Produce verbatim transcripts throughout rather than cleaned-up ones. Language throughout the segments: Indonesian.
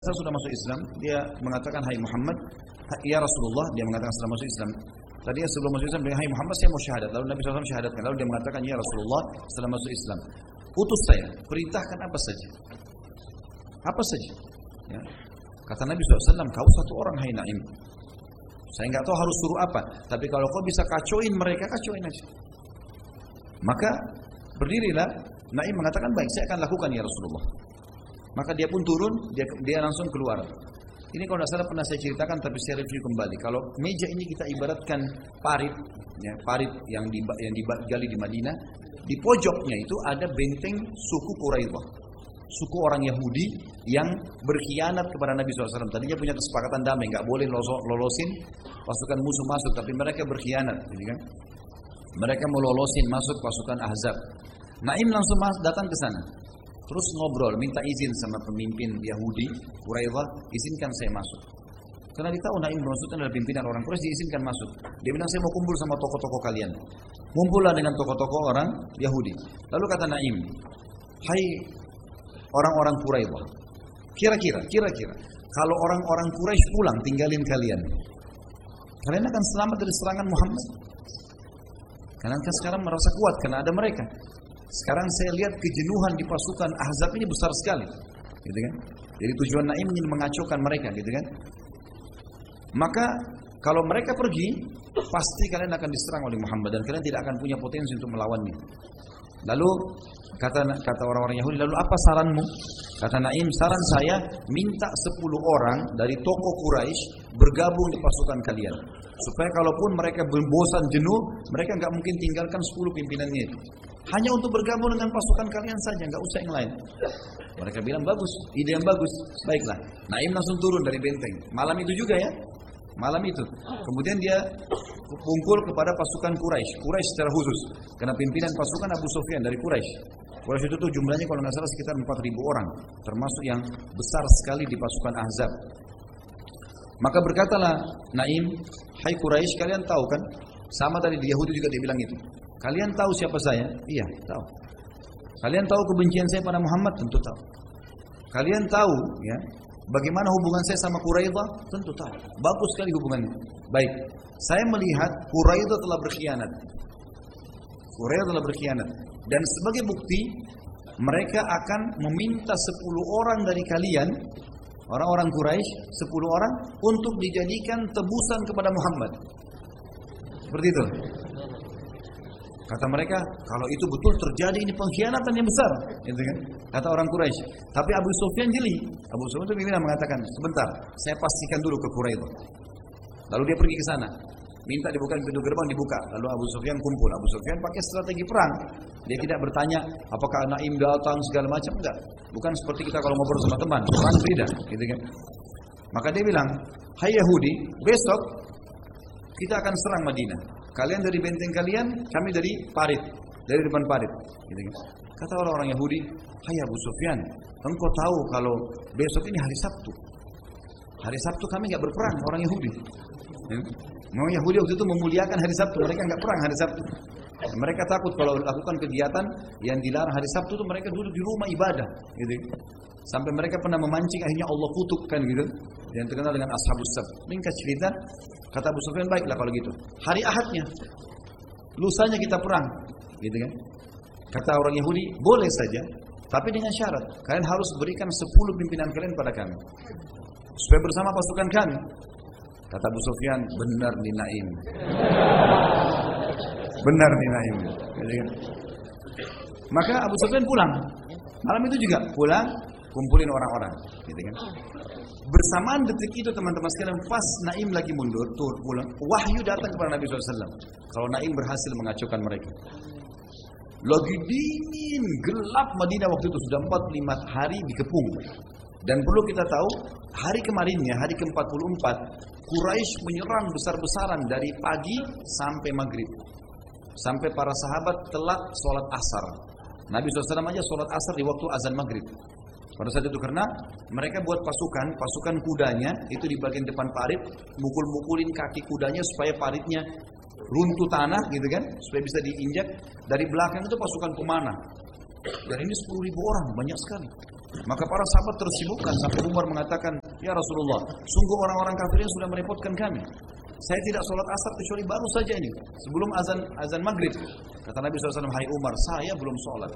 Saya sudah masuk Islam, dia mengatakan, hai Muhammad, ya Rasulullah, dia mengatakan setelah masuk Islam. Tadinya sebelum masuk Islam, dia hai Muhammad, saya mau syahadat. Lalu Nabi shallallahu alaihi wasallam syahadatkan. Lalu dia mengatakan, ya Rasulullah, setelah masuk Islam, utus saya, perintahkan apa saja. Apa saja. Ya. Kata Nabi shallallahu alaihi wasallam, kau satu orang, hai Naim. Saya nggak tahu harus suruh apa, tapi kalau kau bisa kacauin mereka, kacauin aja. Maka berdirilah, Naim mengatakan, baik, saya akan lakukan ya Rasulullah. Maka dia pun turun, dia, dia langsung keluar. Ini kalau tidak salah pernah saya ceritakan, tapi saya review kembali. Kalau meja ini kita ibaratkan parit, ya, parit yang, di, yang digali di Madinah, di pojoknya itu ada benteng suku Quraidah, suku orang Yahudi yang berkhianat kepada Nabi shallallahu alaihi wasallam. Tadinya punya kesepakatan damai, nggak boleh lolosin pasukan musuh masuk, tapi mereka berkhianat, gitu kan? Mereka melolosin masuk pasukan Ahzab. Naim langsung datang ke sana. Terus ngobrol, minta izin sama pemimpin Yahudi, Quraidah, izinkan saya masuk. Karena dia tahu Naim maksudnya adalah pimpinan orang Quraisy, diizinkan masuk. Dia bilang, saya mau kumpul sama tokoh-tokoh kalian. Kumpullah dengan tokoh-tokoh orang Yahudi. Lalu kata Naim, hai orang-orang Quraidah, kira-kira, kira-kira, kalau orang-orang Quraisy pulang tinggalin kalian, kalian akan selamat dari serangan Muhammad? Kalian kan sekarang merasa kuat karena ada mereka. Sekarang saya lihat kejenuhan di pasukan Ahzab ini besar sekali, gitu kan? Jadi tujuan Naim ingin mengacaukan mereka, gitu kan? Maka kalau mereka pergi, pasti kalian akan diserang oleh Muhammad dan kalian tidak akan punya potensi untuk melawannya. Lalu kata kata orang-orang Yahudi, lalu apa saranmu? Kata Naim, saran saya minta sepuluh orang dari tokoh Quraisy bergabung di pasukan kalian. Supaya kalaupun mereka bosan jenuh, mereka nggak mungkin tinggalkan sepuluh pimpinannya itu. Hanya untuk bergabung dengan pasukan kalian saja, nggak usah yang lain. Mereka bilang bagus, ide yang bagus. Baiklah, Naim langsung turun dari benteng. Malam itu juga ya, malam itu. Kemudian dia kumpul kepada pasukan Quraisy, Quraisy secara khusus. Karena pimpinan pasukan Abu Sufyan dari Quraisy. Quraisy itu tuh jumlahnya kalau nggak salah sekitar empat ribu orang, termasuk yang besar sekali di pasukan Ahzab. Maka berkatalah Naim, hai Quraisy, kalian tahu kan? Sama tadi di Yahudi juga dia bilang itu. Kalian tahu siapa saya? Iya, tahu. Kalian tahu kebencian saya pada Muhammad? Tentu tahu. Kalian tahu ya, bagaimana hubungan saya sama Quraidah? Tentu tahu. Bagus sekali hubungannya. Baik, saya melihat Quraidah telah berkhianat. Quraidah telah berkhianat. Dan sebagai bukti, mereka akan meminta sepuluh orang dari kalian, orang-orang Quraisy, sepuluh orang, untuk dijadikan tebusan kepada Muhammad. Seperti itu. Kata mereka, kalau itu betul terjadi, ini pengkhianatan yang besar, gitu kan? Kata orang Quraisy. Tapi Abu Sufyan jeli. Abu Sufyan itu pimpinan mengatakan, sebentar, saya pastikan dulu ke Quraidah. Lalu dia pergi ke sana, minta dibuka pintu gerbang, dibuka. Lalu Abu Sufyan kumpul. Abu Sufyan pakai strategi perang. Dia tidak bertanya, apakah Naim datang segala macam, enggak. Bukan seperti kita kalau ngobrol sama teman, perang beda, gitu kan? Maka dia bilang, hai Yahudi, besok kita akan serang Madinah. Kalian dari benteng kalian, kami dari parit, dari depan parit. Gitu. Kata orang-orang Yahudi, hai Abu Sufyan, engkau tahu kalau besok ini hari Sabtu. Hari Sabtu kami nggak berperang, orang Yahudi. Memang Yahudi waktu itu memuliakan hari Sabtu, mereka nggak perang hari Sabtu. Mereka takut kalau lakukan kegiatan yang dilarang hari Sabtu itu mereka duduk di rumah ibadah. Gitu. Sampai mereka pernah memancing, akhirnya Allah kutukkan gitu. Yang terkenal dengan Ashabus Sabt. Ringkas cerita, kata Abu Sufyan, baiklah kalau gitu. Hari Ahadnya, lusanya kita perang, gitu kan? Kata orang Yahudi, boleh saja, tapi dengan syarat, kalian harus berikan sepuluh pimpinan kalian pada kami, supaya bersama pasukan kami. Kata Abu Sufyan, benar nih Naim, benar nih Naim. Gitu kan? Maka Abu Sufyan pulang, malam itu juga pulang, kumpulin orang-orang, gitu kan? Bersamaan detik itu teman-teman sekalian, pas Naim lagi mundur, tuh pulang, wahyu datang kepada Nabi shallallahu alaihi wasallam. Kalau Naim berhasil mengacaukan mereka. Lagi dingin, gelap Madinah waktu itu, sudah empat puluh lima hari dikepung. Dan perlu kita tahu, hari kemarinnya, hari ke empat puluh empat, Quraisy menyerang besar-besaran dari pagi sampai maghrib. Sampai para sahabat telat sholat asar. Nabi shallallahu alaihi wasallam aja sholat asar di waktu azan maghrib. Pada saat itu karena mereka buat pasukan, pasukan kudanya itu di bagian depan parit, mukul-mukulin kaki kudanya supaya paritnya runtuh tanah gitu kan, supaya bisa diinjak. Dari belakang itu pasukan pemanah. Dan ini sepuluh ribu orang, banyak sekali. Maka para sahabat tersibukkan sampai Umar mengatakan, ya Rasulullah, sungguh orang-orang kafir sudah merepotkan kami. Saya tidak sholat asar kecuali baru saja ini, sebelum azan azan maghrib. Kata Nabi shallallahu alaihi wasallam, hai Umar, saya belum sholat.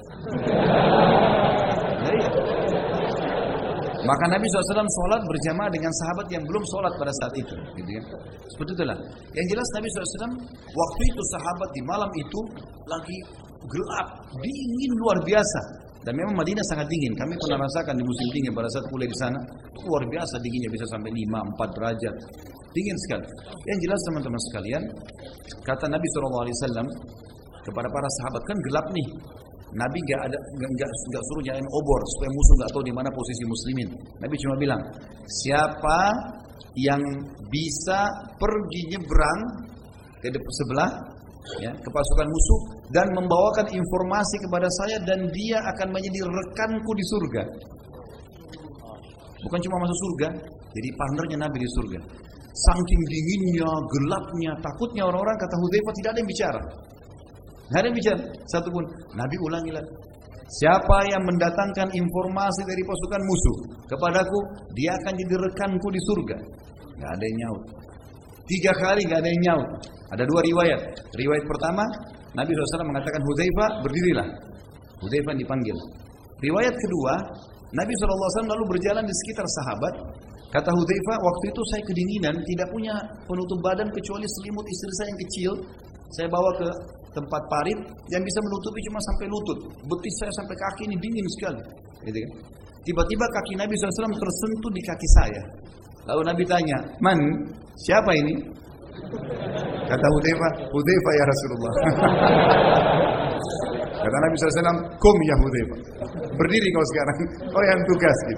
Ya, iya. Maka Nabi shallallahu alaihi wasallam sholat berjamaah dengan sahabat yang belum sholat pada saat itu. Gitu kan? Seperti itulah. Yang jelas Nabi shallallahu alaihi wasallam, waktu itu sahabat di malam itu lagi gelap, dingin luar biasa. Dan memang Madinah sangat dingin. Kami pernah rasakan di musim dingin pada saat kuliah di sana. Luar biasa dinginnya, bisa sampai lima, empat derajat. Dingin sekali. Yang jelas teman-teman sekalian, kata Nabi shallallahu alaihi wasallam kepada para sahabat, kan gelap nih. Nabi gak ada, gak, gak suruh nyalain obor supaya musuh gak tahu di mana posisi muslimin. Nabi cuma bilang, siapa yang bisa pergi nyebrang ke sebelah, ya, ke pasukan musuh dan membawakan informasi kepada saya, dan dia akan menjadi rekanku di surga. Bukan cuma masuk surga, jadi partnernya Nabi di surga. Saking dinginnya, gelapnya, takutnya orang-orang, kata Hudzaifah, tidak ada yang bicara. Tidak ada yang bicara, satu pun. Nabi ulangi lagi. Siapa yang mendatangkan informasi dari pasukan musuh kepadaku, dia akan jadi rekanku di surga. Tidak ada yang nyaut. Tiga kali tidak ada yang nyaut. Ada dua riwayat. Riwayat pertama, Nabi shallallahu alaihi wasallam mengatakan, Hudzaifah, berdirilah. Hudzaifah dipanggil. Riwayat kedua, Nabi shallallahu alaihi wasallam lalu berjalan di sekitar sahabat. Kata Hudzaifah, waktu itu saya kedinginan, tidak punya penutup badan kecuali selimut istri saya yang kecil. Saya bawa ke tempat parit yang bisa menutupi cuma sampai lutut. Betis saya sampai kaki ini dingin sekali. Gitu kan? Tiba-tiba kaki Nabi shallallahu alaihi wasallam tersentuh di kaki saya. Lalu Nabi tanya, man, siapa ini? Kata Hudzaifah, Hudzaifah ya Rasulullah. Kata Nabi shallallahu alaihi wasallam, kum ya Hudzaifah. Berdiri kau sekarang, kau yang tugas gitu.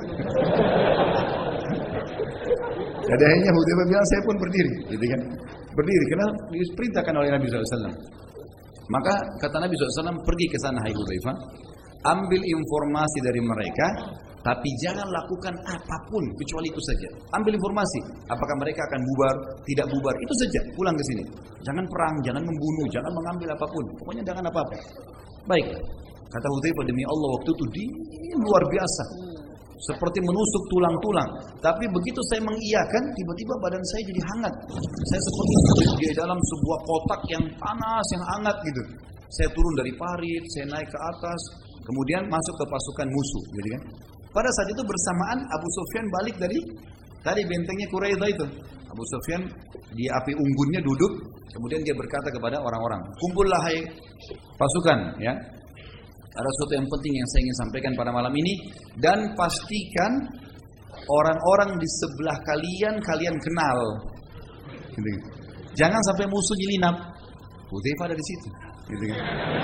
Jadi akhirnya Hudzaifah bilang, saya pun berdiri, gitu kan? Berdiri, karena diperintahkan oleh Nabi shallallahu alaihi wasallam. Maka kata Nabi shallallahu alaihi wasallam, pergi ke sana hai Hudzaifah, ambil informasi dari mereka, tapi jangan lakukan apapun kecuali itu saja. Ambil informasi, apakah mereka akan bubar, tidak bubar, itu saja. Pulang ke sini. Jangan perang, jangan membunuh, jangan mengambil apapun. Pokoknya jangan apa-apa. Baik, kata Hudzaifah, demi Allah waktu itu dingin luar biasa, seperti menusuk tulang-tulang. Tapi begitu saya mengiyakan, tiba-tiba badan saya jadi hangat. Saya seperti di dalam sebuah kotak yang panas, yang hangat gitu. Saya turun dari parit, saya naik ke atas, kemudian masuk ke pasukan musuh, gitu kan? Pada saat itu bersamaan Abu Sufyan balik dari tadi bentengnya Quraidah itu. Abu Sufyan di api unggunnya duduk, kemudian dia berkata kepada orang-orang, kumpullah hai pasukan, ya. Ada sesuatu yang penting yang saya ingin sampaikan pada malam ini, dan pastikan orang-orang di sebelah kalian kalian kenal. Gitu. Jangan sampai musuh nyelinap. Hudzaifah ada di situ. Gitu kan.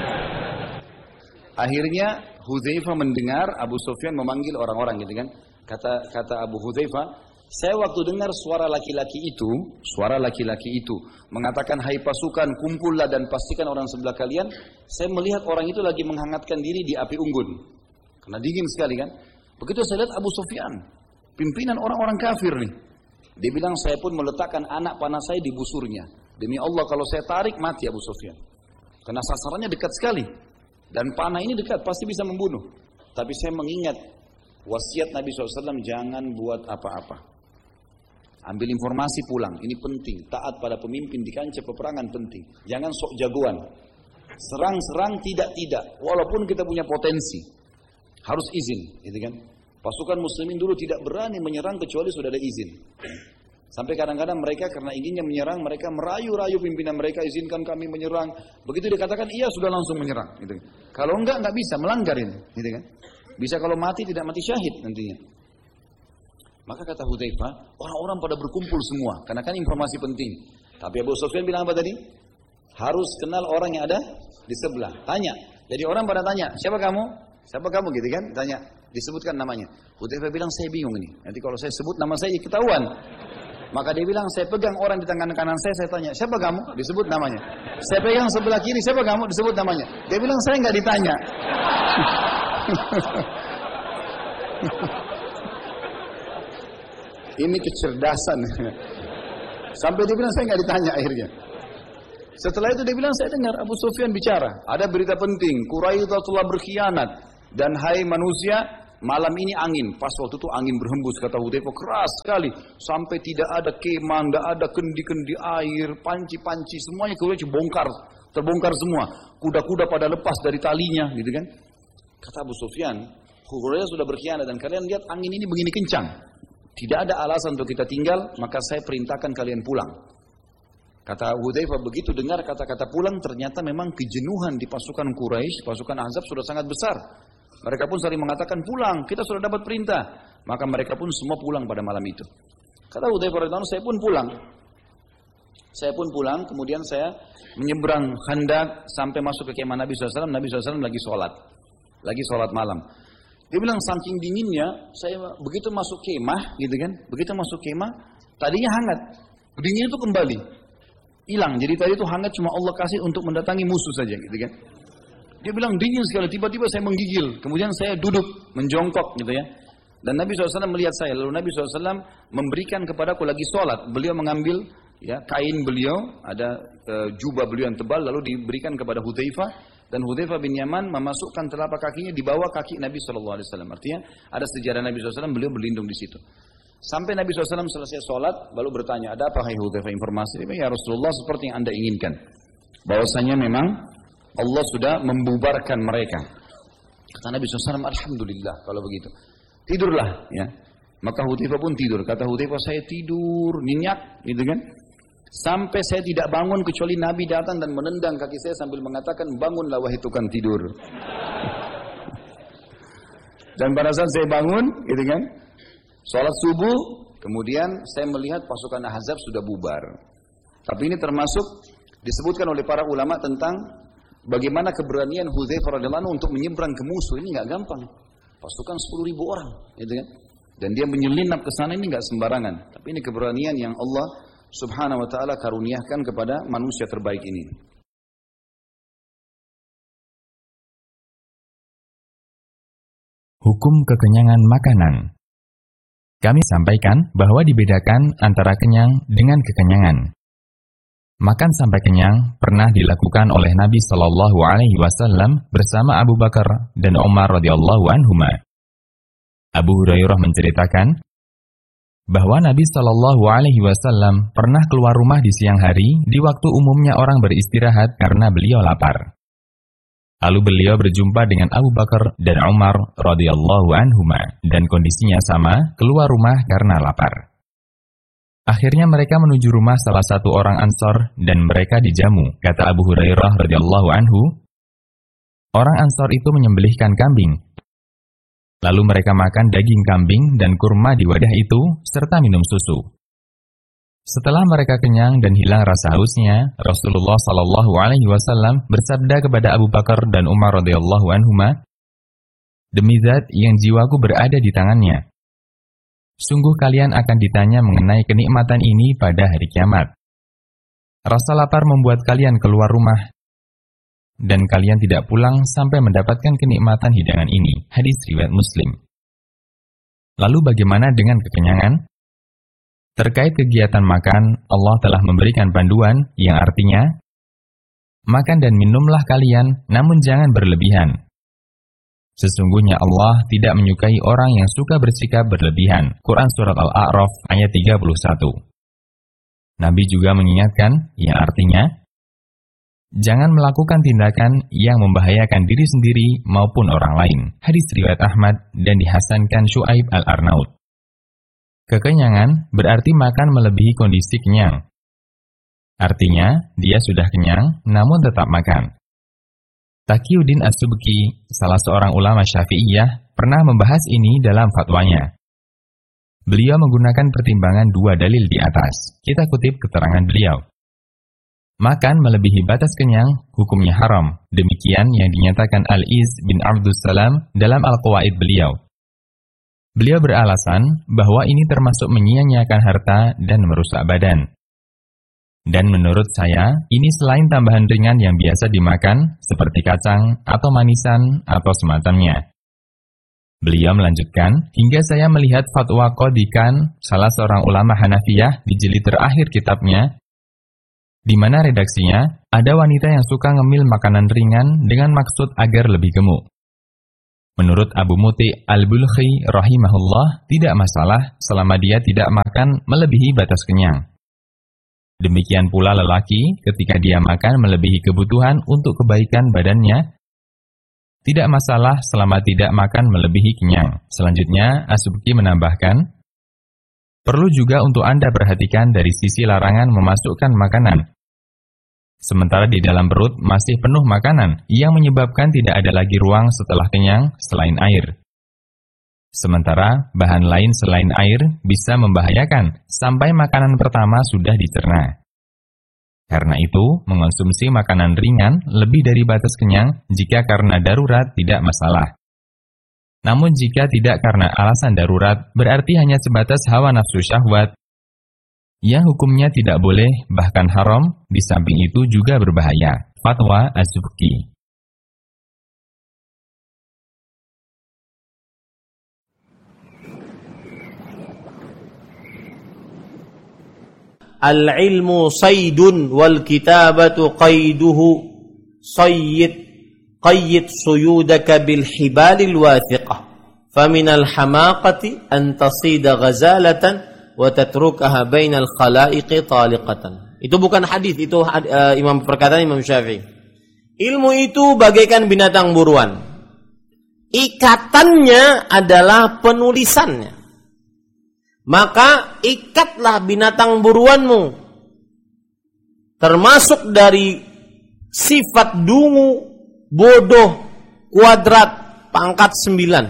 Akhirnya Hudzaifah mendengar Abu Sufyan memanggil orang-orang, gitu kan. Kata kata Abu Hudzaifah, saya waktu dengar suara laki-laki itu, suara laki-laki itu mengatakan, hai pasukan, kumpullah dan pastikan orang sebelah kalian. Saya melihat orang itu lagi menghangatkan diri di api unggun, karena dingin sekali kan. Begitu saya lihat Abu Sufyan, pimpinan orang-orang kafir nih. Dia bilang, saya pun meletakkan anak panah saya di busurnya. Demi Allah kalau saya tarik mati Abu Sufyan, karena sasarannya dekat sekali. Dan panah ini dekat, pasti bisa membunuh. Tapi saya mengingat wasiat Nabi shallallahu alaihi wasallam, jangan buat apa-apa. Ambil informasi pulang, ini penting. Taat pada pemimpin di kancah peperangan penting. Jangan sok jagoan. Serang-serang tidak-tidak. Walaupun kita punya potensi, harus izin, gitu kan? Pasukan muslimin dulu tidak berani menyerang kecuali sudah ada izin. Sampai kadang-kadang mereka karena inginnya menyerang, mereka merayu-rayu pimpinan mereka, izinkan kami menyerang. Begitu dikatakan iya, sudah langsung menyerang. Gitu. Kalau enggak, enggak bisa, melanggar ini. Gitu kan? Bisa kalau mati, tidak mati syahid nantinya. Maka kata Hudzaifah, orang-orang pada berkumpul semua, karena kan informasi penting. Tapi Abu Sufyan bilang apa tadi? Harus kenal orang yang ada di sebelah. Tanya. Jadi orang pada tanya, siapa kamu? Siapa kamu gitu kan? Tanya, disebutkan namanya. Hudzaifah bilang, saya bingung ini. Nanti kalau saya sebut nama saya, ketahuan. Maka dia bilang, saya pegang orang di tangan kanan saya, saya tanya, siapa kamu? Disebut namanya. Saya pegang sebelah kiri, siapa kamu? Disebut namanya. Dia bilang, saya nggak ditanya. Ini kecerdasan. Sampai dia bilang, saya nggak ditanya akhirnya. Setelah itu dia bilang, saya dengar Abu Sufyan bicara. Ada berita penting, Quraidah telah berkhianat. Dan hai manusia, malam ini angin. Pas waktu itu angin berhembus, kata Hudzaifah, keras sekali. Sampai tidak ada kemah, tidak ada kendi-kendi air, panci-panci, semuanya kemudian bongkar, terbongkar semua. Kuda-kuda pada lepas dari talinya, gitu kan. Kata Abu Sufyan, Hurairah sudah berkhianat dan kalian lihat angin ini begini kencang. Tidak ada alasan untuk kita tinggal, maka saya perintahkan kalian pulang. Kata Hudzaifah, begitu dengar kata-kata pulang, ternyata memang kejenuhan di pasukan Quraisy, pasukan Ahzab sudah sangat besar. Mereka pun saling mengatakan pulang, kita sudah dapat perintah. Maka mereka pun semua pulang pada malam itu. Kata Hudzaifah radhiyallahu anhu, saya pun pulang. Saya pun pulang, kemudian saya menyeberang Khandaq sampai masuk ke kemah Nabi shallallahu alaihi wasallam. Nabi shallallahu alaihi wasallam lagi sholat, lagi sholat malam. Dia bilang saking dinginnya, saya begitu masuk kemah, gitu kan? Begitu masuk kemah, tadinya hangat, dingin itu kembali. Hilang, jadi tadi itu hangat cuma Allah kasih untuk mendatangi musuh saja, gitu kan. Dia bilang dingin sekali, tiba-tiba saya menggigil, kemudian saya duduk, menjongkok, gitu ya. Dan Nabi shallallahu alaihi wasallam melihat saya, lalu Nabi shallallahu alaihi wasallam memberikan kepadaku lagi sholat. Beliau mengambil ya kain beliau, ada e, jubah beliau yang tebal, lalu diberikan kepada Hudzaifah, dan Hudzaifah bin Yaman memasukkan telapak kakinya di bawah kaki Nabi shallallahu alaihi wasallam. Artinya ada sejarah Nabi shallallahu alaihi wasallam, beliau berlindung di situ. Sampai Nabi shallallahu alaihi wasallam selesai sholat, lalu bertanya, ada apa hai Hudzaifah informasi? Dia bilang, ya Rasulullah, seperti yang anda inginkan. Bahwasanya memang Allah sudah membubarkan mereka. Kata Nabi shallallahu alaihi wasallam, alhamdulillah kalau begitu. Tidurlah, ya. Maka Hudzaifah pun tidur. Kata Hudzaifah, saya tidur, nyenyak, gitu kan. Sampai saya tidak bangun kecuali Nabi datang dan menendang kaki saya sambil mengatakan, bangunlah wahai tukang tidur. Dan pada saat saya bangun, gitu kan. Sholat subuh, kemudian saya melihat pasukan Ahzab sudah bubar. Tapi ini termasuk disebutkan oleh para ulama tentang bagaimana keberanian Hudzaifah radhiyallahu anhu untuk menyeberang ke musuh. Ini nggak gampang. Pasukan sepuluh ribu orang, gitu kan? Dan dia menyelinap ke sana, ini nggak sembarangan. Tapi ini keberanian yang Allah Subhanahu wa taala karuniakan kepada manusia terbaik ini. Hukum kekenyangan makanan. Kami sampaikan bahwa dibedakan antara kenyang dengan kekenyangan. Makan sampai kenyang pernah dilakukan oleh Nabi Shallallahu Alaihi Wasallam bersama Abu Bakar dan Umar radhiyallahu anhuma. Abu Hurairah menceritakan bahwa Nabi Shallallahu Alaihi Wasallam pernah keluar rumah di siang hari di waktu umumnya orang beristirahat karena beliau lapar. Lalu beliau berjumpa dengan Abu Bakar dan Umar radhiyallahu anhuma dan kondisinya sama, keluar rumah karena lapar. Akhirnya mereka menuju rumah salah satu orang Ansor dan mereka dijamu. Kata Abu Hurairah radhiyallahu anhu, orang Ansor itu menyembelihkan kambing. Lalu mereka makan daging kambing dan kurma di wadah itu serta minum susu. Setelah mereka kenyang dan hilang rasa hausnya, Rasulullah Shallallahu Alaihi Wasallam bersabda kepada Abu Bakar dan Umar radhiyallahu anhuma, demi zat yang jiwaku berada di tangannya, sungguh kalian akan ditanya mengenai kenikmatan ini pada hari kiamat. Rasa lapar membuat kalian keluar rumah, dan kalian tidak pulang sampai mendapatkan kenikmatan hidangan ini. Hadis riwayat Muslim. Lalu bagaimana dengan kekenyangan? Terkait kegiatan makan, Allah telah memberikan panduan yang artinya, makan dan minumlah kalian, namun jangan berlebihan. Sesungguhnya Allah tidak menyukai orang yang suka bersikap berlebihan. Quran Surat Al-A'raf ayat tiga puluh satu. Nabi juga mengingatkan, yang artinya, jangan melakukan tindakan yang membahayakan diri sendiri maupun orang lain. Hadis riwayat Ahmad dan dihasankan Syu'aib Al-Arnaud. Kekenyangan berarti makan melebihi kondisi kenyang. Artinya, dia sudah kenyang, namun tetap makan. Taqiyuddin As-Subki, salah seorang ulama Syafi'iyah, pernah membahas ini dalam fatwanya. Beliau menggunakan pertimbangan dua dalil di atas. Kita kutip keterangan beliau. Makan melebihi batas kenyang, hukumnya haram. Demikian yang dinyatakan Al-Iz bin Abdus Salam dalam Al-Qawaid beliau. Beliau beralasan bahwa ini termasuk menyia-nyiakan harta dan merusak badan. Dan menurut saya, ini selain tambahan ringan yang biasa dimakan, seperti kacang, atau manisan, atau semacamnya. Beliau melanjutkan, hingga saya melihat fatwa Qadhi Khan, salah seorang ulama Hanafiyah, di jilid terakhir kitabnya, di mana redaksinya, ada wanita yang suka ngemil makanan ringan dengan maksud agar lebih gemuk. Menurut Abu Muti Al-Bulkhi rahimahullah, tidak masalah selama dia tidak makan melebihi batas kenyang. Demikian pula lelaki ketika dia makan melebihi kebutuhan untuk kebaikan badannya, tidak masalah selama tidak makan melebihi kenyang. Selanjutnya, As-Subki menambahkan, perlu juga untuk Anda perhatikan dari sisi larangan memasukkan makanan. Sementara di dalam perut masih penuh makanan yang menyebabkan tidak ada lagi ruang setelah kenyang selain air. Sementara bahan lain selain air bisa membahayakan sampai makanan pertama sudah dicerna. Karena itu, mengonsumsi makanan ringan lebih dari batas kenyang jika karena darurat tidak masalah. Namun jika tidak karena alasan darurat, berarti hanya sebatas hawa nafsu syahwat, yang hukumnya tidak boleh, bahkan haram, di samping itu juga berbahaya. Fatwa Az-Subki. Al-ilmu saydun wal kitabatu qayduhu sayyid qayyid suyudaka bil hibalil wathiqah faminal hamaqati an tasida ghazalatan wa tatrukaha bainal khalaiqi taliqatan. Itu bukan hadis, itu uh, imam perkataan Imam Syafi'i. Ilmu itu bagaikan binatang buruan. Ikatannya adalah penulisannya. Maka ikatlah binatang buruanmu. Termasuk dari sifat dungu, bodoh, kuadrat, pangkat sembilan.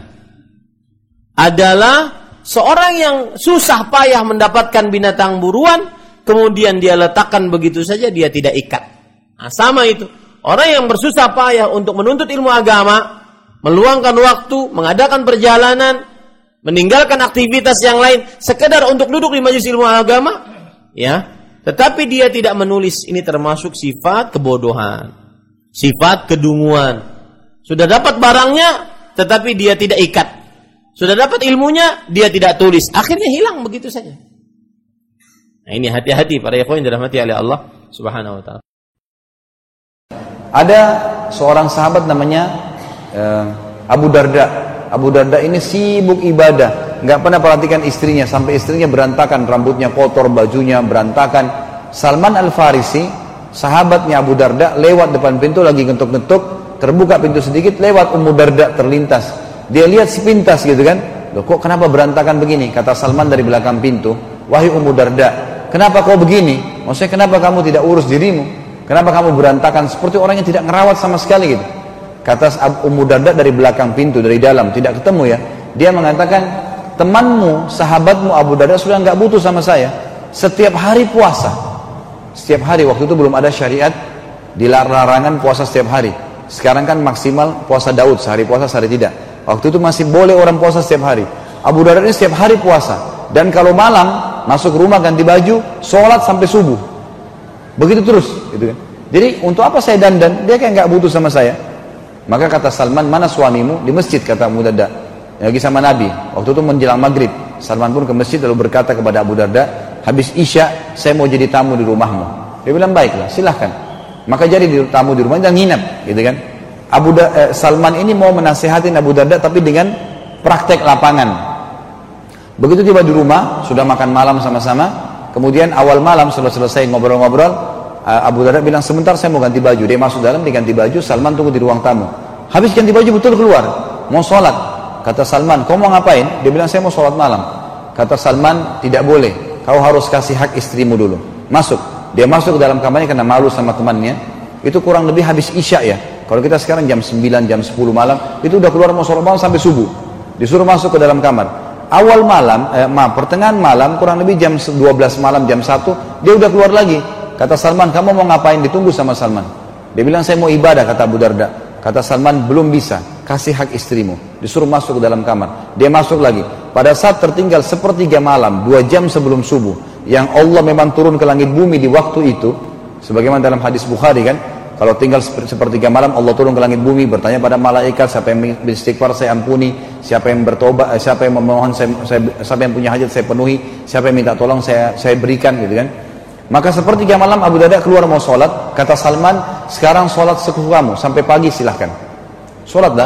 Adalah seorang yang susah payah mendapatkan binatang buruan, kemudian dia letakkan begitu saja, dia tidak ikat. Nah, sama itu. Orang yang bersusah payah untuk menuntut ilmu agama, meluangkan waktu, mengadakan perjalanan, meninggalkan aktivitas yang lain, sekedar untuk duduk di majelis ilmu agama, ya. Tetapi dia tidak menulis, ini termasuk sifat kebodohan, sifat kedunguan. Sudah dapat barangnya, tetapi dia tidak ikat. Sudah dapat ilmunya, dia tidak tulis. Akhirnya hilang begitu saja. Nah, ini hati-hati para ikhwan yang dirahmati oleh Allah Subhanahu wa taala. Ada seorang sahabat namanya uh, Abu Darda. Abu Darda ini sibuk ibadah, nggak pernah perhatikan istrinya, sampai istrinya berantakan, rambutnya kotor, bajunya berantakan. Salman Al-Farisi, sahabatnya Abu Darda, lewat depan pintu lagi ngetuk-ngetuk, terbuka pintu sedikit, lewat Ummu Darda terlintas. Dia lihat sepintas gitu kan, loh kok kenapa berantakan begini? Kata Salman dari belakang pintu, wahai Ummu Darda, kenapa kau begini? Maksudnya kenapa kamu tidak urus dirimu? Kenapa kamu berantakan seperti orang yang tidak ngerawat sama sekali gitu? Kata Ummu Darda dari belakang pintu, dari dalam, tidak ketemu ya. Dia mengatakan, temanmu, sahabatmu Abu Darda sudah nggak butuh sama saya. Setiap hari puasa. Setiap hari, waktu itu belum ada syariat dilarangan puasa setiap hari. Sekarang kan maksimal puasa Daud, sehari puasa sehari tidak. Waktu itu masih boleh orang puasa setiap hari. Abu Darda ini setiap hari puasa. Dan kalau malam masuk rumah ganti baju, sholat sampai subuh. Begitu terus, gitu kan. Jadi untuk apa saya dandan? Dia kayak nggak butuh sama saya. Maka kata Salman, mana suamimu? Di masjid, kata Abu Darda. Lagi sama Nabi. Waktu itu menjelang maghrib. Salman pun ke masjid lalu berkata kepada Abu Darda, habis Isya saya mau jadi tamu di rumahmu. Dia bilang baiklah, silahkan. Maka jadi tamu di rumahnya dan nginap, gitu kan. Abu da, eh, Salman ini mau menasihatin Abu Darda tapi dengan praktek lapangan. Begitu tiba di rumah, sudah makan malam sama-sama, kemudian awal malam setelah selesai ngobrol-ngobrol, uh, Abu Darda bilang sebentar saya mau ganti baju. Dia masuk dalam, diganti baju, Salman tunggu di ruang tamu. Habis ganti baju betul keluar, mau sholat. Kata Salman, kau mau ngapain? Dia bilang saya mau sholat malam. Kata Salman, tidak boleh, kau harus kasih hak istrimu dulu. Masuk. Dia masuk ke dalam kamarnya karena malu sama temannya. Itu kurang lebih habis Isya ya. Kalau kita sekarang jam sembilan, jam sepuluh malam, itu udah keluar mau sholat malam sampai subuh. Disuruh masuk ke dalam kamar. Awal malam, eh, maaf, pertengahan malam, kurang lebih jam dua belas malam, jam satu, dia udah keluar lagi. Kata Salman, kamu mau ngapain? Ditunggu sama Salman. Dia bilang, saya mau ibadah, kata Abu Darda. Kata Salman, belum bisa, kasih hak istrimu. Disuruh masuk ke dalam kamar. Dia masuk lagi. Pada saat tertinggal sepertiga malam, dua jam sebelum subuh, yang Allah memang turun ke langit bumi di waktu itu, sebagaimana dalam hadis Bukhari kan, kalau tinggal sepertiga malam Allah turun ke langit bumi, bertanya pada malaikat, siapa yang beristighfar saya ampuni, siapa yang bertobat, siapa yang memohon saya, saya, siapa yang punya hajat saya penuhi, siapa yang minta tolong saya saya berikan, gitu kan. Maka sepertiga malam Abu Darda keluar mau sholat. Kata Salman, sekarang sholat sekufu kamu sampai pagi silahkan. Sholatlah.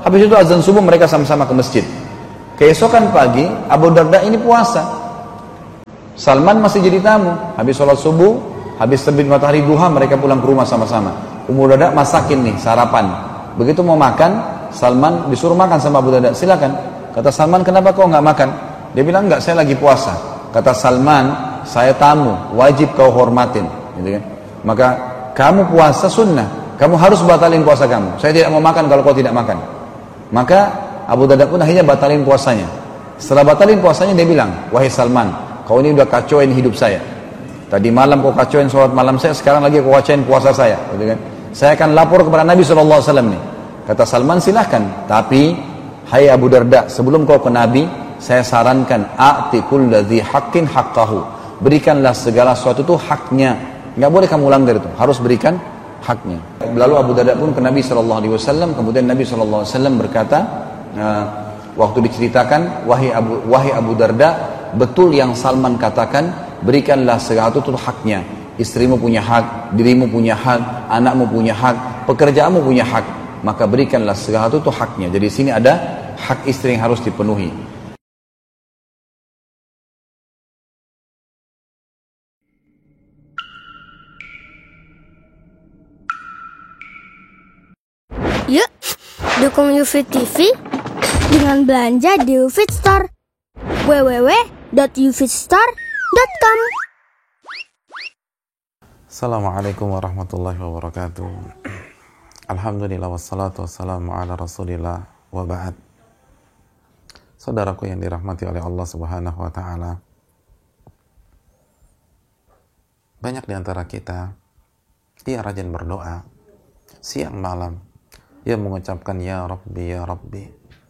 Habis itu azan subuh mereka sama-sama ke masjid. Keesokan pagi Abu Darda ini puasa, Salman masih jadi tamu. Habis sholat subuh, habis terbit matahari duha, mereka pulang ke rumah sama-sama. Abu Darda masakin nih sarapan. Begitu mau makan, Salman disuruh makan sama Abu Darda. Silakan. Kata Salman, kenapa kau nggak makan? Dia bilang, enggak, saya lagi puasa. Kata Salman, saya tamu, wajib kau hormatin, gitu kan? Maka kamu puasa sunnah, kamu harus batalin puasa kamu. Saya tidak mau makan kalau kau tidak makan. Maka Abu Darda pun akhirnya batalin puasanya. Setelah batalin puasanya dia bilang, wahai Salman, kau ini udah kacauin hidup saya. Tadi malam kau kacauin sholat malam saya, sekarang lagi kau kacauin puasa saya, gitu kan? Saya akan lapor kepada Nabi shallallahu alaihi wasallam nih. Kata Salman, silahkan, tapi hai Abu Darda, sebelum kau ke Nabi, saya sarankan a'ti kulladzi haqqin haqqahu. Berikanlah segala sesuatu itu haknya. Enggak boleh kamu langgar itu, harus berikan haknya. Lalu Abu Darda pun ke Nabi shallallahu alaihi wasallam, kemudian Nabi shallallahu alaihi wasallam berkata, uh, waktu diceritakan, wahai Abu wahai Abu Darda, betul yang Salman katakan, berikanlah segala sesuatu itu haknya. Istrimu punya hak, dirimu punya hak, anakmu punya hak, pekerjaanmu punya hak. Maka berikanlah segala sesuatu itu haknya. Jadi di sini ada hak istri yang harus dipenuhi. Yuk, dukung UFIT T V dengan belanja di UFIT Store. w w w dot ufitstore dot com. Assalamualaikum warahmatullahi wabarakatuh. Alhamdulillah wassalatu wassalamu ala rasulillah wa ba'd. Saudaraku yang dirahmati oleh Allah subhanahu wa ta'ala, banyak di antara kita dia rajin berdoa siang malam. Ia mengucapkan ya Rabbi ya Rabbi.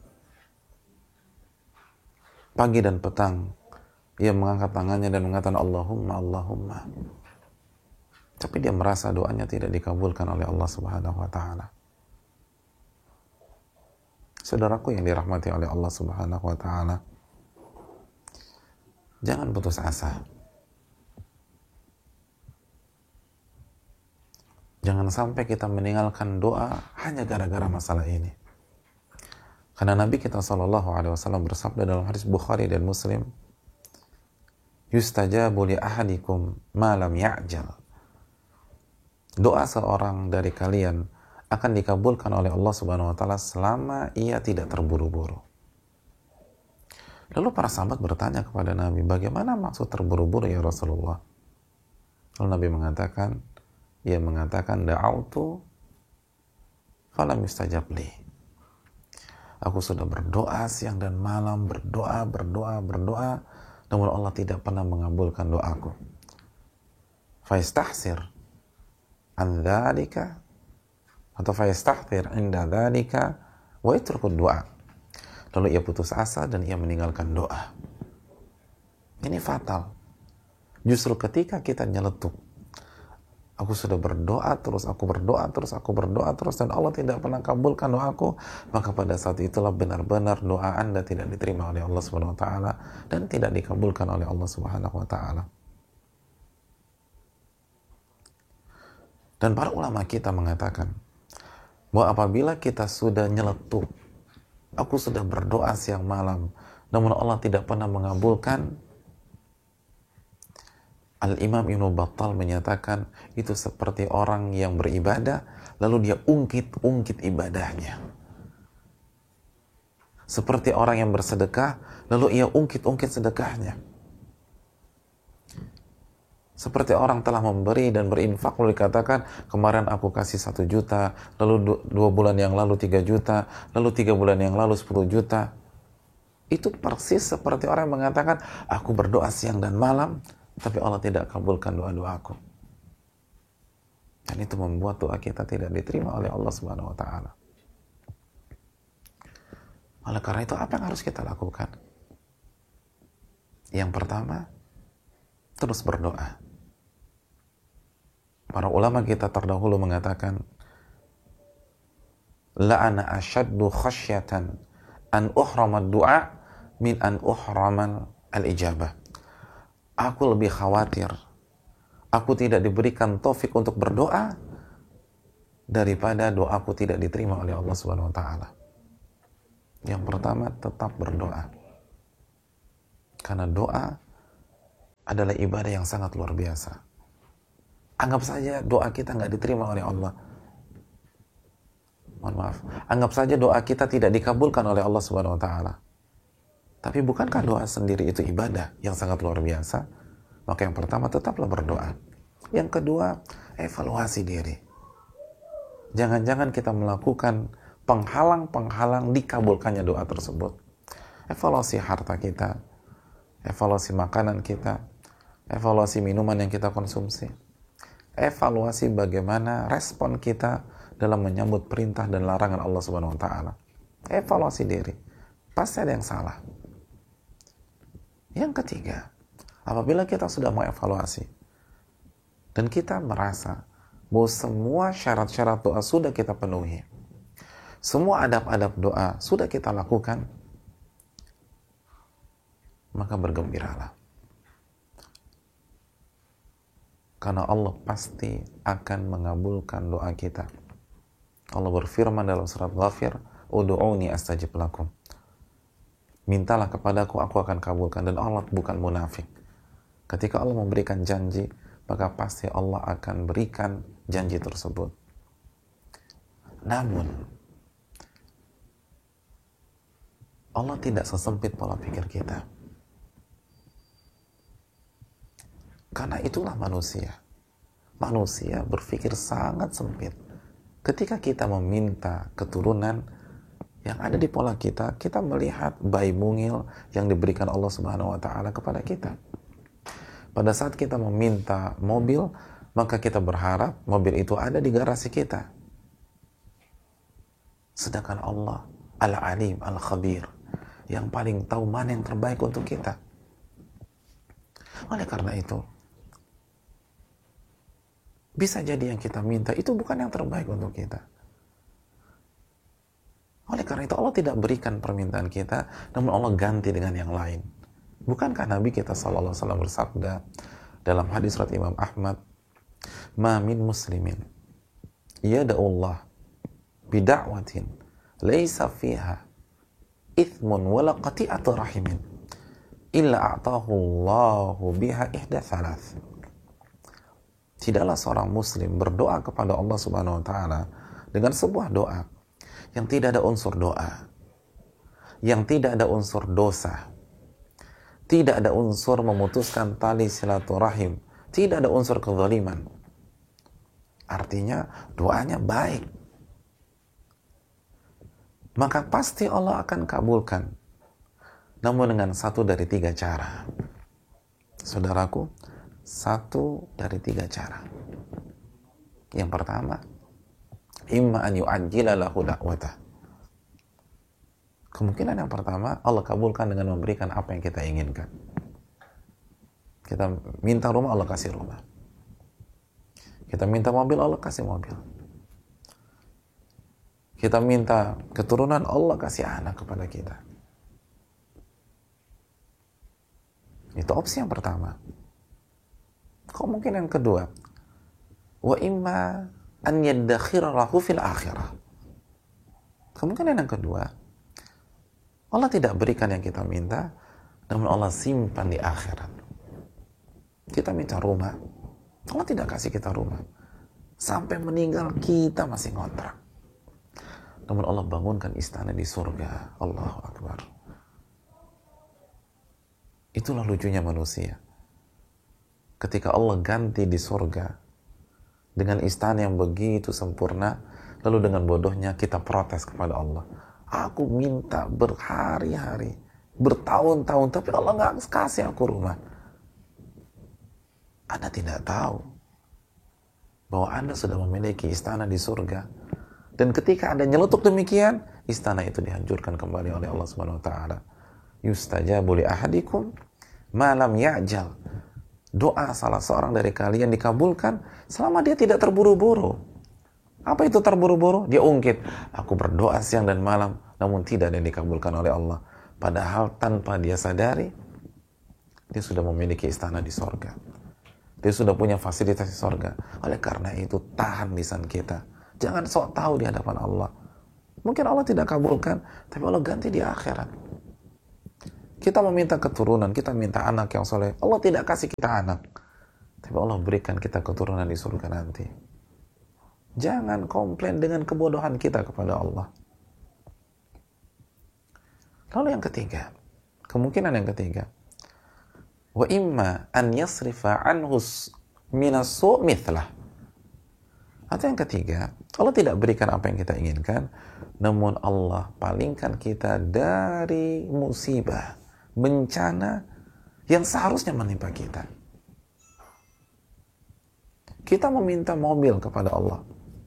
Pagi dan petang ia mengangkat tangannya dan mengatakan Allahumma Allahumma. Tapi dia merasa doanya tidak dikabulkan oleh Allah Subhanahu wa taala. Saudaraku yang dirahmati oleh Allah Subhanahu wa taala, jangan putus asa. Jangan sampai kita meninggalkan doa hanya gara-gara masalah ini. Karena Nabi kita sallallahu alaihi wasallam bersabda dalam hadis Bukhari dan Muslim, yustajabu li ahadikum ma lam ya'jal. Doa seorang dari kalian akan dikabulkan oleh Allah Subhanahu wa taala selama ia tidak terburu-buru. Lalu para sahabat bertanya kepada Nabi, bagaimana maksud terburu-buru ya Rasulullah? Lalu Nabi mengatakan, ia mengatakan da'autu falam yustajab li. Aku sudah berdoa siang dan malam, berdoa, berdoa, berdoa, namun Allah tidak pernah mengabulkan doaku. Faistahsir an dzalika atau faistahsir inda dzalika wa yatrukud doa. Lalu ia putus asa dan ia meninggalkan doa. Ini fatal. Justru ketika kita nyeletuk, aku sudah berdoa terus, aku berdoa terus, aku berdoa terus, dan Allah tidak pernah kabulkan doaku, maka pada saat itulah benar-benar doa Anda tidak diterima oleh Allah Subhanahu wa taala dan tidak dikabulkan oleh Allah Subhanahu wa taala. Dan para ulama kita mengatakan bahwa apabila kita sudah nyeletuk, aku sudah berdoa siang malam, namun Allah tidak pernah mengabulkan, Al-Imam Ibnu Battal menyatakan itu seperti orang yang beribadah lalu dia ungkit-ungkit ibadahnya. Seperti orang yang bersedekah lalu ia ungkit-ungkit sedekahnya. Seperti orang telah memberi dan berinfak lalu dikatakan kemarin aku kasih satu juta, lalu dua bulan yang lalu tiga juta, lalu tiga bulan yang lalu sepuluh juta. Itu persis seperti orang yang mengatakan aku berdoa siang dan malam tapi Allah tidak kabulkan doa-doaku. Dan itu membuat doa kita tidak diterima oleh Allah Subhanahu wa taala. Oleh karena itu apa yang harus kita lakukan? Yang pertama, terus berdoa. Para ulama kita terdahulu mengatakan, la ana ashaddu khasyatan an uhrama du'a min an uhrama al-ijabah. Aku lebih khawatir aku tidak diberikan taufik untuk berdoa daripada doaku tidak diterima oleh Allah Subhanahu wa taala. Yang pertama, tetap berdoa. Karena doa adalah ibadah yang sangat luar biasa. Anggap saja doa kita nggak diterima oleh Allah. Mohon maaf. Anggap saja doa kita tidak dikabulkan oleh Allah Subhanahu wa taala. Tapi bukankah doa sendiri itu ibadah yang sangat luar biasa? Maka yang pertama, tetaplah berdoa. Yang kedua, evaluasi diri. Jangan-jangan kita melakukan penghalang-penghalang dikabulkannya doa tersebut. Evaluasi harta kita, evaluasi makanan kita, evaluasi minuman yang kita konsumsi, evaluasi bagaimana respon kita dalam menyambut perintah dan larangan Allah Subhanahu wa taala. Evaluasi diri. Pasti ada yang salah. Yang ketiga, apabila kita sudah mengevaluasi dan kita merasa bahwa semua syarat-syarat doa sudah kita penuhi, semua adab-adab doa sudah kita lakukan, maka bergembiralah. Karena Allah pasti akan mengabulkan doa kita. Allah berfirman dalam surat Ghafir, "Ud'uni astajib lakum." Mintalah kepadaku, aku akan kabulkan. Dan Allah bukan munafik. Ketika Allah memberikan janji, maka pasti Allah akan berikan janji tersebut. Namun, Allah tidak sesempit pola pikir kita. Karena itulah manusia. Manusia berpikir sangat sempit. Ketika kita meminta keturunan, yang ada di pola kita, kita melihat bayi mungil yang diberikan Allah Subhanahu wa taala kepada kita. Pada saat kita meminta mobil, maka kita berharap mobil itu ada di garasi kita. Sedangkan Allah Al-Alim, Al-Khabir, yang paling tahu mana yang terbaik untuk kita. Oleh karena itu, bisa jadi yang kita minta itu bukan yang terbaik untuk kita. Oleh karena itu Allah tidak berikan permintaan kita, namun Allah ganti dengan yang lain. Bukankah Nabi kita sallallahu alaihi wasallam bersabda dalam hadis riwayat Imam Ahmad, "Ma min muslimin yad'ullah bida'watin laisa fiha ithmun wala qati'atu rahimin illa a'tahu Allahu biha ihda thalath." Tidaklah seorang muslim berdoa kepada Allah Subhanahu wa taala dengan sebuah doa yang tidak ada unsur doa, yang tidak ada unsur dosa, tidak ada unsur memutuskan tali silaturahim, tidak ada unsur kezaliman. Artinya doanya baik. Maka pasti Allah akan kabulkan. Namun dengan satu dari tiga cara. Saudaraku, satu dari tiga cara. Yang pertama, imma an yu'ajjila lahu da'watah. Kemungkinan yang pertama, Allah kabulkan dengan memberikan apa yang kita inginkan. Kita minta rumah, Allah kasih rumah. Kita minta mobil, Allah kasih mobil. Kita minta keturunan, Allah kasih anak kepada kita. Itu opsi yang pertama. Kemungkinan yang kedua, wa imma an yaddakhira lahu fil akhirah. Kemungkinan yang kedua, Allah tidak berikan yang kita minta, namun Allah simpan di akhirat. Kita minta rumah, Allah tidak kasih kita rumah. Sampai meninggal kita masih ngontrak. Namun Allah bangunkan istana di surga. Allahu Akbar. Itulah lucunya manusia. Ketika Allah ganti di surga dengan istana yang begitu sempurna, lalu dengan bodohnya kita protes kepada Allah. Aku minta berhari-hari, bertahun-tahun, tapi Allah nggak kasih aku rumah. Anda tidak tahu bahwa Anda sudah memiliki istana di surga, dan ketika Anda nyeletuk demikian, istana itu dihancurkan kembali oleh Allah Subhanahu wa taala. Yustajabu li ahadikum ma lam ya'jal. Doa salah seorang dari kalian dikabulkan selama dia tidak terburu-buru. Apa itu terburu-buru? Dia ungkit, aku berdoa siang dan malam, namun tidak ada yang dikabulkan oleh Allah. Padahal tanpa dia sadari, dia sudah memiliki istana di sorga. Dia sudah punya fasilitas di sorga. Oleh karena itu, tahan lisan kita. Jangan sok tahu di hadapan Allah. Mungkin Allah tidak kabulkan, tapi Allah ganti di akhirat. Kita meminta keturunan, kita minta anak yang soleh. Allah tidak kasih kita anak, tapi Allah berikan kita keturunan di surga nanti. Jangan komplain dengan kebodohan kita kepada Allah. Lalu yang ketiga, kemungkinan yang ketiga, wa imma an yasrifa anhu minas su' mithlah. Atau yang ketiga, Allah tidak berikan apa yang kita inginkan, namun Allah palingkan kita dari musibah, bencana yang seharusnya menimpa kita. Kita meminta mobil kepada Allah.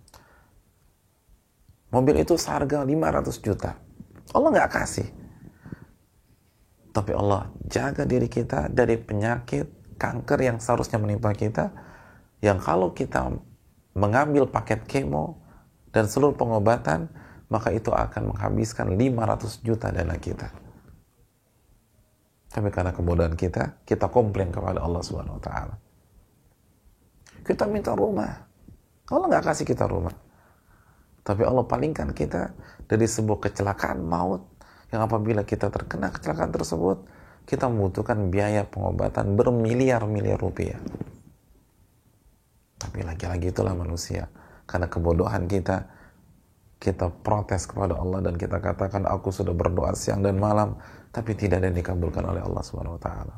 Mobil itu seharga lima ratus juta. Allah nggak kasih. Tapi Allah jaga diri kita dari penyakit kanker yang seharusnya menimpa kita, yang kalau kita mengambil paket kemo dan seluruh pengobatan, maka itu akan menghabiskan lima ratus juta dana kita. Tapi karena kebodohan kita, kita komplain kepada Allah Subhanahu wa taala. Kita minta rumah. Allah nggak kasih kita rumah. Tapi Allah palingkan kita dari sebuah kecelakaan maut yang apabila kita terkena kecelakaan tersebut, kita membutuhkan biaya pengobatan bermiliar-miliar rupiah. Tapi lagi-lagi itulah manusia. Karena kebodohan kita, kita protes kepada Allah dan kita katakan, aku sudah berdoa siang dan malam, tapi tidak ada yang dikabulkan oleh Allah Subhanahu wa taala.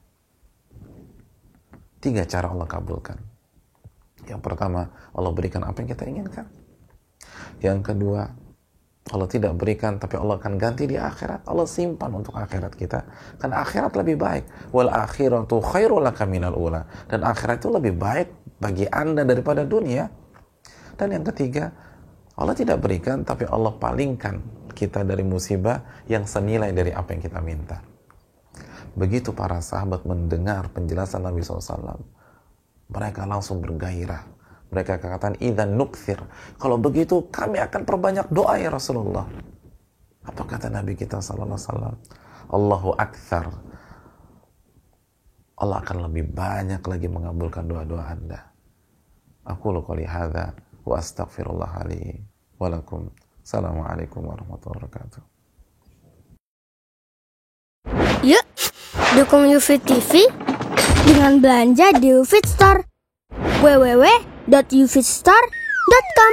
Tiga cara Allah kabulkan. Yang pertama, Allah berikan apa yang kita inginkan. Yang kedua, Allah tidak berikan, tapi Allah akan ganti di akhirat. Allah simpan untuk akhirat kita. Karena akhirat lebih baik. Wal akhiratu khairul laka minal ula. Dan akhirat itu lebih baik bagi Anda daripada dunia. Dan yang ketiga, Allah tidak berikan, tapi Allah palingkan kita dari musibah yang senilai dari apa yang kita minta. Begitu para sahabat mendengar penjelasan Nabi shallallahu alaihi wasallam, mereka langsung bergairah. Mereka katakan, idzan nukthir. Kalau begitu, kami akan perbanyak doa ya Rasulullah. Apa kata Nabi kita sallallahu alaihi wasallam? Allahu akthar. Allah akan lebih banyak lagi mengabulkan doa-doa Anda. Aku qouli hadza wa astaghfirullah li wa lakum. Assalamualaikum warahmatullahi wabarakatuh. Yuk, dukung Yufid T V dengan belanja di Yufid Store. w w w dot yufid store dot com